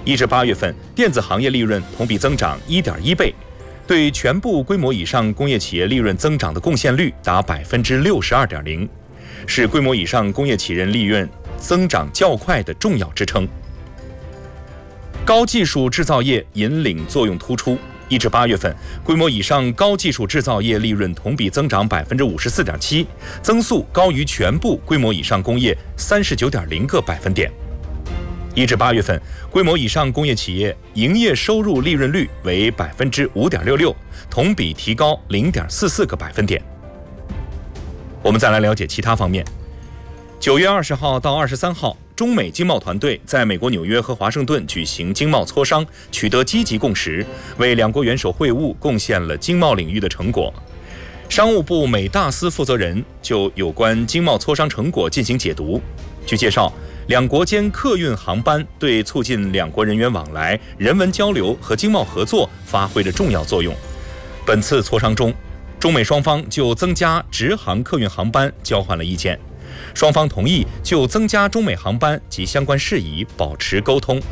1至8月份，电子行业利润同比增长 1.1倍，对全部规模以上工业企业利润增长的贡献率达 62.0%， 是规模以上工业企业人利润增长较快的重要支撑。高技术制造业引领作用突出。1至8月份，规模以上高技术制造业利润同比增长 54.7%， 增速高于全部规模以上工业 39.0个百分点。1至8月份，规模以上工业企业营业收入利润率为 5.66%， 同比提高 0.44个百分点。我们再来了解其他方面。9月20号到23号，中美经贸团队在美国纽约和华盛顿举行经贸磋商，取得积极共识，为两国元首会晤贡献了经贸领域的成果。商务部美大司负责人就有关经贸磋商成果进行解读。据介绍，两国间客运航班对促进两国人员往来、人文交流和经贸合作发挥着重要作用。本次磋商中，中美双方就增加直航客运航班交换了意见。双方同意就增加中美航班及相关事宜保持沟通。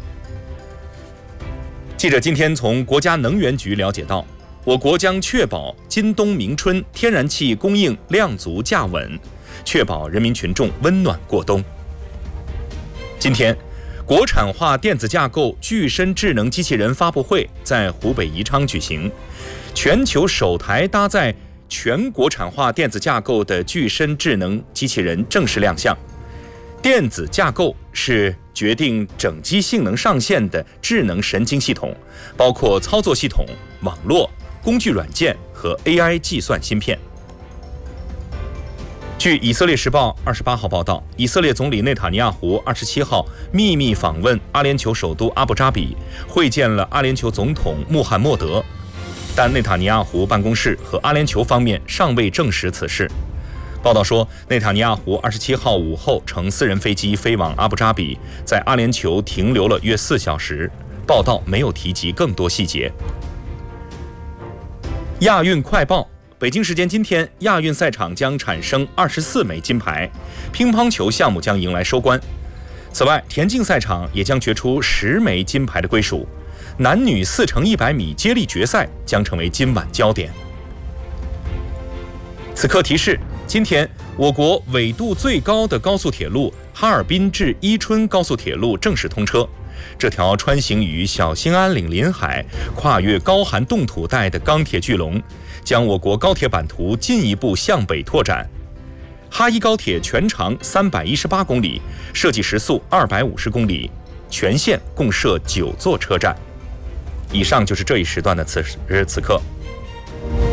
记者今天从国家能源局了解到，我国将确保今冬明春天然气供应量足价稳，确保人民群众温暖过冬。今天，国产化电子架构具身智能机器人发布会在湖北宜昌举行，全球首台搭载全国产化电子架构的具身智能机器人正式亮相。电子架构是决定整机性能上限的智能神经系统，包括操作系统、网络、工具软件和 AI 计算芯片。据以色列时报28号报道，以色列总理内塔尼亚胡27号秘密访问阿联酋首都阿布扎比，会见了阿联酋总统穆罕默德。但内塔尼亚胡办公室和阿联酋方面尚未证实此事。报道说，内塔尼亚胡27号午后乘私人飞机飞往阿布扎比，在阿联酋停留了约4小时。报道没有提及更多细节。亚运快报：北京时间今天，亚运赛场将产生24枚金牌，乒乓球项目将迎来收官。此外，田径赛场也将决出10枚金牌的归属。男女4×100米接力决赛将成为今晚焦点。此刻提示：今天我国纬度最高的高速铁路哈尔滨至伊春高速铁路正式通车。这条穿行于小兴安岭临海、跨越高寒冻土带的钢铁巨龙，将我国高铁版图进一步向北拓展。哈一高铁全长318公里，设计时速250公里，全线共设9座车站。以上就是这一时段的此时此刻。